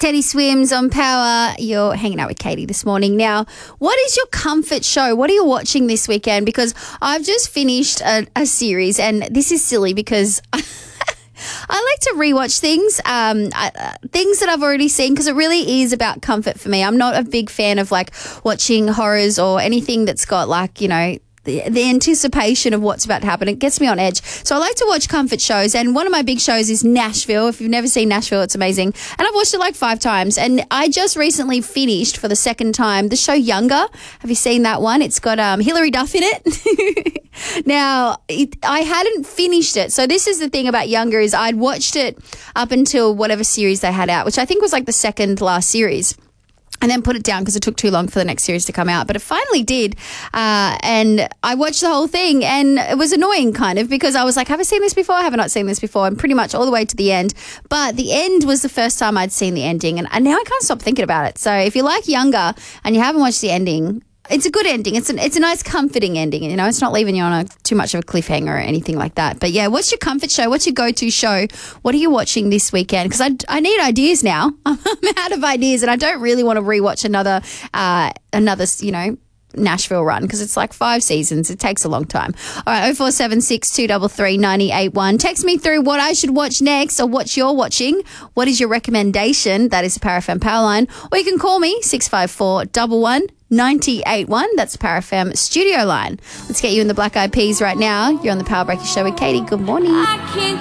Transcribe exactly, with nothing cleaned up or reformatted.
Teddy Swims on Power. You're hanging out with Katie this morning. Now, what is your comfort show? What are you watching this weekend? Because I've just finished a, a series, and this is silly because I like to rewatch things, um, I, uh, things that I've already seen, because it really is about comfort for me. I'm not a big fan of like watching horrors or anything that's got like, you know, The, the anticipation of what's about to happen. It gets me on edge. So I like to watch comfort shows, and one of my big shows is Nashville. If you've never seen Nashville, it's amazing. And I've watched it like five times. And I just recently finished for the second time the show Younger. Have you seen that one? It's got um, Hilary Duff in it. Now, it, I hadn't finished it. So this is the thing about Younger is I'd watched it up until whatever series they had out, which I think was like the second last series. And then put it down because it took too long for the next series to come out. But it finally did. Uh, and I watched the whole thing, and it was annoying kind of because I was like, have I seen this before? Have I not seen this before? And pretty much all the way to the end. But the end was the first time I'd seen the ending. And, and now I can't stop thinking about it. So if you like Younger and you haven't watched the ending, it's a good ending. It's an, it's a nice comforting ending. You know, it's not leaving you on a, too much of a cliffhanger or anything like that. But yeah, what's your comfort show? What's your go-to show? What are you watching this weekend? Because I, I need ideas now. I'm out of ideas, and I don't really want to rewatch another, uh, another, you know, Nashville run because it's like five seasons. It takes a long time. All right, oh four seven six, two three three, nine eight one. Text me through what I should watch next or what you're watching. What is your recommendation? That is the Power F M Power Line. Or you can call me, six five four, one one, nine eight one. That's the Power F M studio line. Let's get you in the Black Eyed Peas right now. You're on the Power Breaker Show with Katie. Good morning.